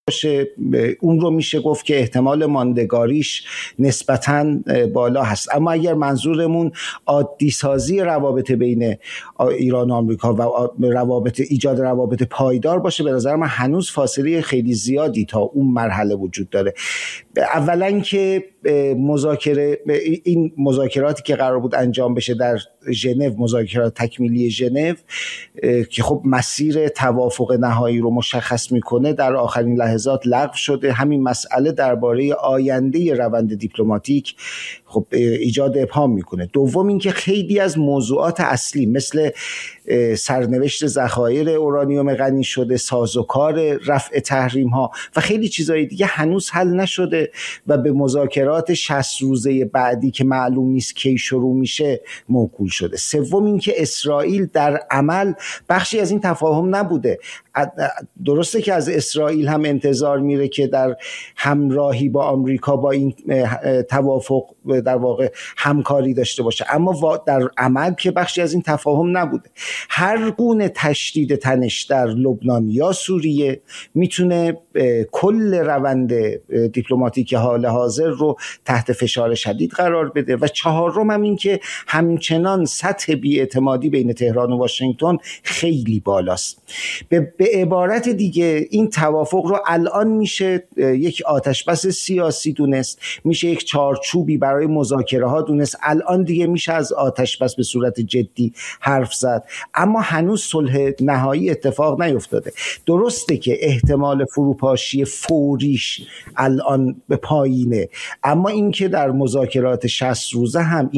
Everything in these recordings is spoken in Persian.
باشه، اون رو میشه گفت که احتمال ماندگاریش نسبتاً بالا هست. اما اگر منظورمون عادی سازی روابط بین ایران و آمریکا و ایجاد روابط پایدار باشه، به نظر من هنوز فاصله خیلی زیادی تا اون مرحله وجود داره. اولا که این مذاکراتی که قرار بود انجام بشه در ژنو، مذاکرات تکمیلی ژنو که خب مسیر توافق نهایی رو مشخص میکنه، در آخرین لحظات لغو شده. همین مسئله درباره آینده روند دیپلماتیک خب ایجاد ابهام میکنه. دوم اینکه خیلی از موضوعات اصلی مثل سرنوشت ذخایر اورانیوم غنی شده، سازوکار رفع تحریم ها و خیلی چیزهای دیگه هنوز حل نشده و به مذاکرات 60 روزه بعدی که معلوم نیست کی شروع میشه موکول شده. سوم اینکه اسرائیل در عمل بخشی از این تفاهم نبوده. درسته که از اسرائیل هم انتظار میره که در همراهی با آمریکا با این توافق در واقع همکاری داشته باشه، اما در عمل که بخشی از این تفاهم نبوده. هر گونه تشدید تنش در لبنان یا سوریه میتونه کل روند دیپلماتیک حال حاضر رو تحت فشار شدید قرار بده. و چهارم هم این که همچنان سطح بی‌اعتمادی بین تهران و واشنگتن خیلی بالاست. به عبارت دیگه این توافق رو الان میشه یک آتشبس سیاسی دونست، میشه یک چارچوبی برای مذاکره ها دونست، الان دیگه میشه از آتشبس به صورت جدی حرف زد، اما هنوز صلح نهایی اتفاق نیفتاده. درسته که احتمال فروپاشی فوریش الان به پایینه، اما اینکه در مذاکرات 60 روزه هم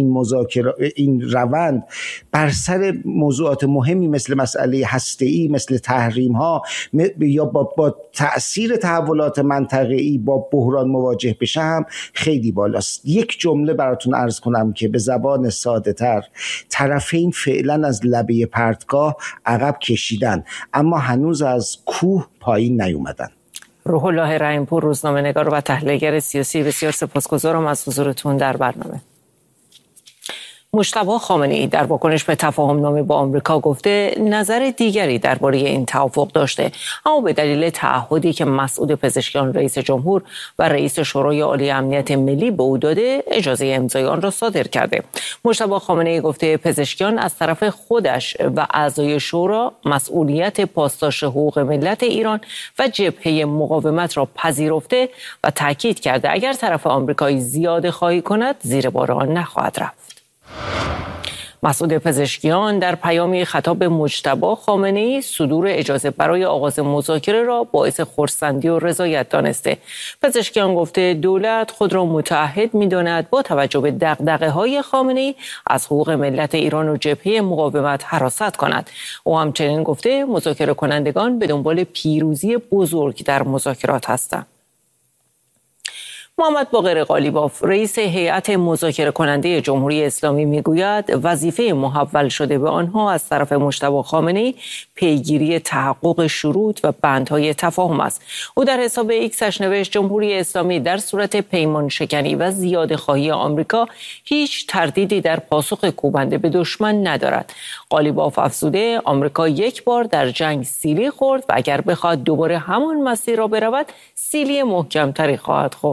این روند بر سر موضوعات مهمی مثل مسئله هسته‌ای، مثل تحریم ها یا با تأثیر تحولات منطقه‌ای با بحران مواجه بشه هم خیلی بالاست. یک جمله براتون عرض کنم که به زبان ساده تر، طرفین فعلا از لبه پرتگاه عقب کشیدن اما هنوز از کوه پایین نیومدن. روح الله رحیم‌پور، روزنامه‌نگار و تحلیلگر سیاسی، بسیار سپاسگزارم از حضورتون در برنامه. مجتبی خامنه‌ای در واکنش به تفاهم‌نامه با آمریکا گفته نظر دیگری درباره این توافق داشته، اما به دلیل تعهدی که مسعود پزشکیان رئیس جمهور و رئیس شورای عالی امنیت ملی به او داده اجازه امضای آن را صادر کرده. مجتبی خامنه‌ای گفته پزشکیان از طرف خودش و اعضای شورا مسئولیت پاسداشت حقوق ملت ایران و جبهه مقاومت را پذیرفته و تاکید کرده اگر طرف آمریکایی زیاده خواهی کند زیر بار آن نخواهد رفت. مسعود پزشکیان در پیامی خطاب به مجتبی خامنه‌ای صدور اجازه برای آغاز مذاکره را باعث خرسندی و رضایت دانسته. پزشکیان گفته دولت خود را متعهد می‌داند با توجه به دغدغه‌های خامنه‌ای از حقوق ملت ایران و جبهه مقاومت حراست کند. او همچنین گفته مذاکره کنندگان به دنبال پیروزی بزرگ در مذاکرات هستند. محمد باقر قالیباف رئیس هیئت مذاکره کننده جمهوری اسلامی میگوید وظیفه محول شده به آنها از طرف مجتبی خامنه‌ای پیگیری تحقق شروط و بندهای تفاهم است. او در حساب ایکسش نوشت جمهوری اسلامی در صورت پیمان شکنی و زیاده خواهی آمریکا هیچ تردیدی در پاسخ کوبنده به دشمن ندارد. قالیباف افزوده آمریکا یک بار در جنگ سیلی خورد و اگر بخواهد دوباره همان مسیر را برود سیلی محکمتری خواهد خورد.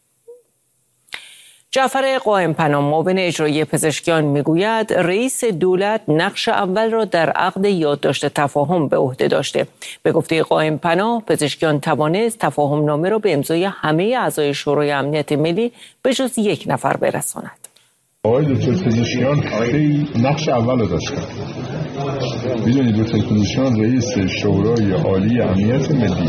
جعفر قائم‌پناه معاون اجرایی پزشکیان میگوید رئیس دولت نقش اول را در عقد یادداشت تفاهم به عهده داشته. به گفته قائم‌پناه پزشکیان توانست تفاهم‌نامه را به امضای همه اعضای شورای امنیت ملی به جز یک نفر برساند. آقای دکتر پزشکیان خیلی نقش اول را داشتن. میدونید دکتر پزشکیان رئیس شورای عالی امنیت ملی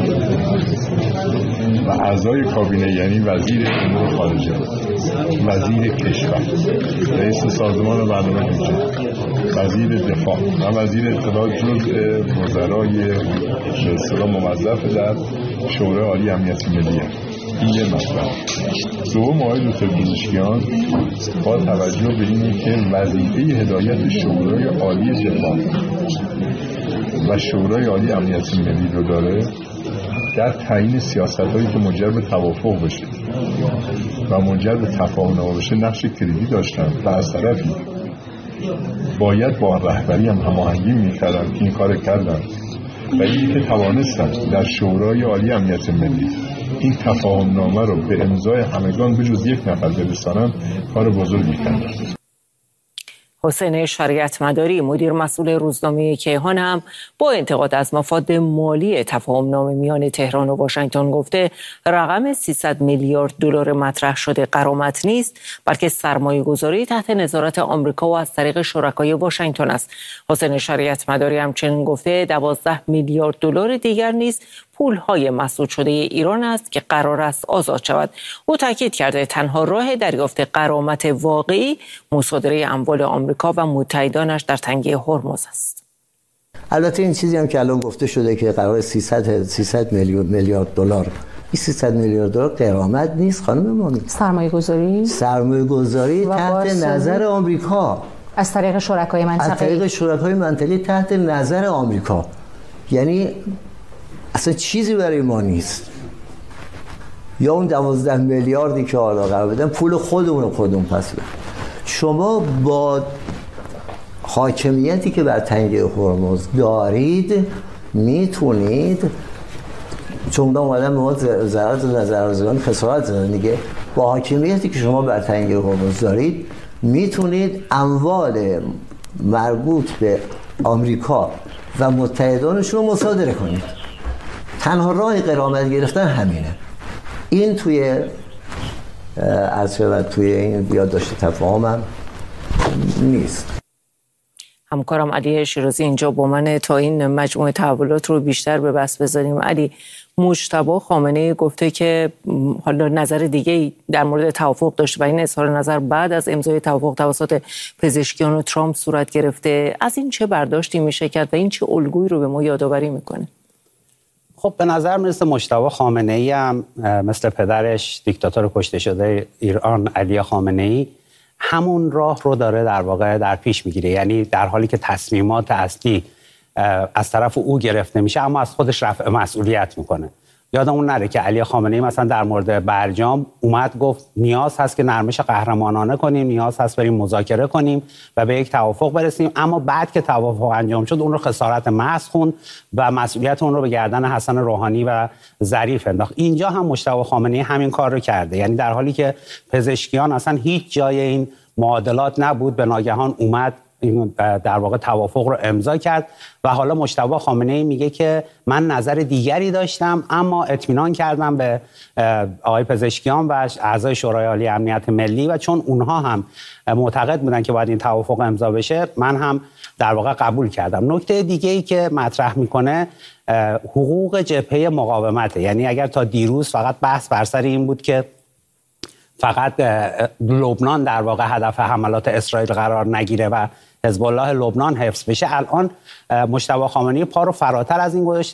و اعضای کابینه، یعنی وزیر امور خارجه، وزیر کشور، رئیس سازمان برنامه‌ریزی، وزیر دفاع و وزیر اطلاعات جزء وزرای به اصطلاح موظف در شورای عالی امنیت ملی. این یه مطلب. دوم آقای دکتر پزشکیان با توجه به اینه که وظیفه هدایت شورای عالی دفاع و شورای عالی امنیت ملی رو داره در تعیین سیاست‌هایی که منجر به توافق بشه و منجر به تفاهم بشه نقش کلیدی داشتن و از طرفی باید با رهبری هم هماهنگی می‌کردن که این کار کردن ولی که توانستن در شورای عالی امنیت ملی این تفاهم نامه رو به امضای همگان به جز یک نفر برسانن کار بزرگی کردن. حسین شریعت مداری مدیر مسئول روزنامه کیهان هم با انتقاد از مفاد مالی تفاهم نامه میان تهران و واشنگتن گفته رقم 300 میلیارد دلار مطرح شده غرامت نیست، بلکه سرمایه گذاری تحت نظارت آمریکا و از طریق شرکای واشنگتن است. حسین شریعت مداری همچنین گفته 12 میلیارد دلار دیگر نیز پولهای مسدود شده ایران است که قرار است آزاد شود. او تاکید کرده تنها راه دریافت غرامت واقعی مصادره اموال آمریکا و متحدانش در تنگه هرمز است. البته این چیزی هم که الان گفته شده که قرار 300 میلیارد دلار، این 300 میلیارد دلار غرامت نیست خانم مامی. سرمایه گذاری تحت نظر آمریکا از طریق شرکای منطقه‌ای تحت نظر آمریکا. یعنی اصلا چیزی برای ما نیست. یا اون 12 میلیاردی که حالا قرار بدن پول خودمون پس بدن. شما با حاکمیتی که بر تنگه هرمز دارید میتونید، چون اومدن به ما زرارزگان خسارت زدن دیگه، با حاکمیتی که شما بر تنگه هرمز دارید میتونید اموال مربوط به آمریکا و متحدانشون رو مصادره کنید. تنها راه غرامت گرفتن همینه. این توی توی این یادداشت تفاهم هم نیست. همکارم علی شیرازی اینجا با من تا این مجموعه تحولات رو بیشتر به بس بذاریم. علی، مجتبی خامنه‌ای گفته که حالا نظر دیگه در مورد توافق داشته و این اظهار نظر بعد از امضای توافق توسط پزشکیان و ترامپ صورت گرفته. از این چه برداشتی میشه کرد و این چه الگویی رو به ما یادآوری میکنه؟ خب به نظر میرسه مجتبی خامنه‌ای هم مثل پدرش دیکتاتور کشته شده ایران علی خامنه‌ای همون راه رو داره در واقع در پیش میگیره. یعنی در حالی که تصمیمات اصلی از طرف او گرفته میشه اما از خودش رفع مسئولیت میکنه. یادمون نره که علی خامنه‌ای مثلا در مورد برجام اومد گفت نیاز هست که نرمش قهرمانانه کنیم، نیاز هست بریم مذاکره کنیم و به یک توافق برسیم، اما بعد که توافق انجام شد اون رو خسارت محض خوند و مسئولیت اون رو به گردن حسن روحانی و ظریف انداخت. اینجا هم مجتبی خامنه‌ای همین کار رو کرده. یعنی در حالی که پزشکیان اصلا هیچ جای این معادلات نبود، به ناگهان اومد در واقع توافق رو امضا کرد و حالا مجتبی خامنه‌ای میگه که من نظر دیگری داشتم اما اطمینان کردم به آقای پزشکیان و اعضای شورای عالی امنیت ملی و چون اونها هم معتقد بودن که باید این توافق امضا بشه من هم در واقع قبول کردم. نکته دیگه‌ای که مطرح میکنه حقوق جبهه مقاومته. یعنی اگر تا دیروز فقط بحث بر سر این بود که فقط لبنان در واقع هدف حملات اسرائیل قرار نگیره و حزب الله لبنان حفظ بشه، الان مجتبی خامنه‌ای پا رو فراتر از این گذاشته